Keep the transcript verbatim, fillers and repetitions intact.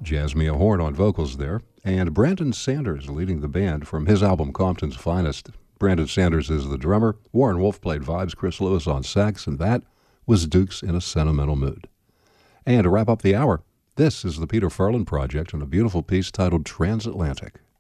Jasmia Horn on vocals there, and Brandon Sanders leading the band from his album Compton's Finest. Brandon Sanders is the drummer, Warren Wolf played vibes, Chris Lewis on sax, and that was Dukes in a Sentimental Mood. And to wrap up the hour, this is the Peter Farland Project and a beautiful piece titled Transatlantic.